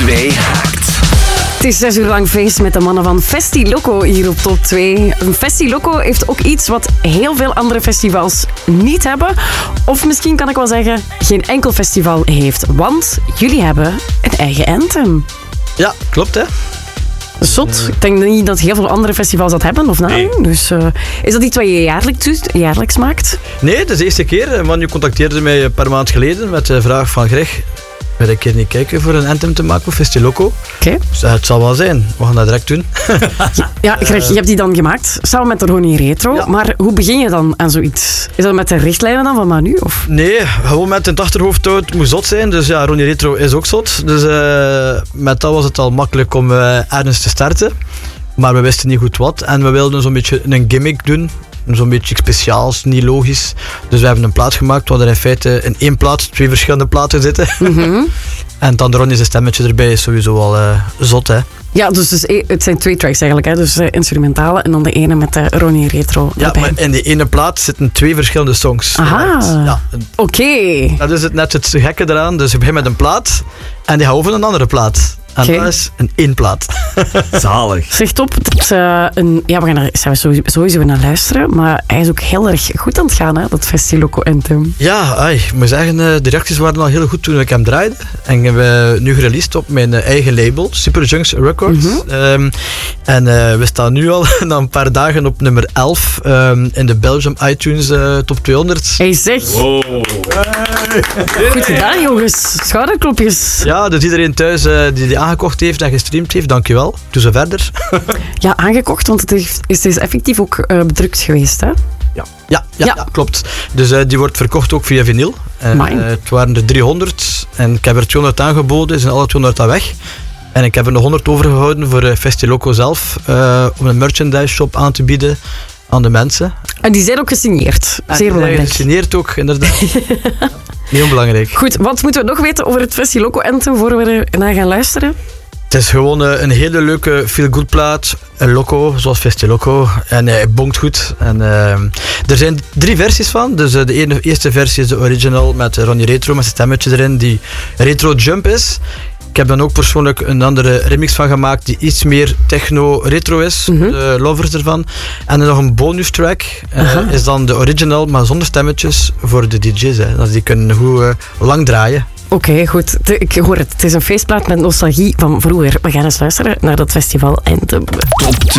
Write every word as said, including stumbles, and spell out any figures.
twee haakt. Het is zes uur lang feest met de mannen van Festi Loco hier op Top twee. Festi Loco heeft ook iets wat heel veel andere festivals niet hebben. Of misschien kan ik wel zeggen, geen enkel festival heeft. Want jullie hebben een eigen anthem. Ja, klopt hè. Zot. Ik denk niet dat heel veel andere festivals dat hebben, of nou? Nee. Dus uh, is dat iets wat je jaarlijks doet, jaarlijks maakt? Nee, het is de eerste keer. Een man contacteerde mij een paar maanden geleden met de vraag van Greg, wil ik hier niet kijken voor een anthem te maken voor Festi Loco? Oké. Okay. Dus het zal wel zijn. We gaan dat direct doen. Ja, Greg, je hebt die dan gemaakt, samen met de Ronnie Retro. Ja. Maar hoe begin je dan aan zoiets? Is dat met de richtlijnen dan van Manu? Of? Nee, gewoon met het achterhoofd, het moet zot zijn. Dus ja, Ronnie Retro is ook zot. Dus uh, met dat was het al makkelijk om uh, ergens te starten. Maar we wisten niet goed wat. En we wilden zo'n beetje een gimmick doen. Zo'n beetje speciaals, niet logisch. Dus we hebben een plaat gemaakt waar er in feite in één plaat twee verschillende platen zitten. Mm-hmm. En dan Ronnie's stemmetje erbij is sowieso al uh, zot, hè. Ja, dus, dus het zijn twee tracks eigenlijk, hè? Dus uh, instrumentale en dan de ene met de Ronnie Retro. Ja, erbij. Maar in die ene plaat zitten twee verschillende songs. Aha, ja, oké. Okay. Dat is het net het gekke eraan. Dus je begint met een plaat en die gaat over een andere plaat. En okay. Dat is een één plaat. Zalig. Zeg top, het is, uh, een, ja, we gaan er sowieso, sowieso naar luisteren, maar hij is ook heel erg goed aan het gaan, hè, dat Festi Loco anthem. Ja, ay, ik moet zeggen, de reacties waren al heel goed toen ik hem draaide. En ik heb uh, nu gereleased op mijn eigen label, Superjunks Records. Mm-hmm. Um, en uh, we staan nu al na een paar dagen op nummer elf um, in de Belgium iTunes uh, top tweehonderd. Hey zeg! Wow. Hey. Goed gedaan jongens, schouderklopjes. Ja, dus iedereen thuis uh, die die aangekocht heeft en gestreamd heeft, dankjewel. Doe zo verder. Ja, aangekocht, want het is, het is effectief ook uh, bedrukt geweest, hè? Ja, ja, ja, ja. ja klopt. Dus uh, die wordt verkocht ook via vinyl. Uh, uh, het waren er driehonderd en ik heb er tweehonderd aangeboden, zijn alle tweehonderd al weg. En ik heb er nog honderd overgehouden voor uh, Festi Loco zelf, uh, om een merchandise shop aan te bieden aan de mensen. En die zijn ook gesigneerd. En zeer belangrijk. Gesigneerd ook, inderdaad. Niet onbelangrijk. Goed, wat moeten we nog weten over het Festi Loco anthem voor we er naar gaan luisteren? Het is gewoon uh, een hele leuke feel-good plaat. Een loco, zoals Festi Loco. En hij uh, bonkt goed. En, uh, er zijn drie versies van. Dus uh, de ene, eerste versie is de original met Ronnie Retro, met zijn stemmetje erin, die retro jump is. Ik heb dan ook persoonlijk een andere remix van gemaakt die iets meer techno-retro is, mm-hmm. De lovers ervan. En dan nog een bonus track uh, uh-huh. is dan de original, maar zonder stemmetjes voor de D J's. Hè. Dat die kunnen goed uh, lang draaien. Oké, okay, goed. Ik hoor het. Het is een feestplaat met nostalgie van vroeger. We gaan eens luisteren naar dat festival anthem. Top